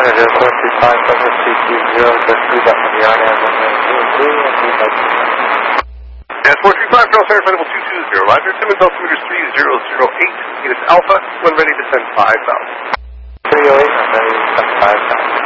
425 over CQ0, just read up on the RNAV 192 and 3 and 3 That's 435, Charles Center, Flight Level 220, Roger. Simmons altimeter 3008, Venus Alpha, when ready to send 5,000. 308, I'm ready to send 5,000.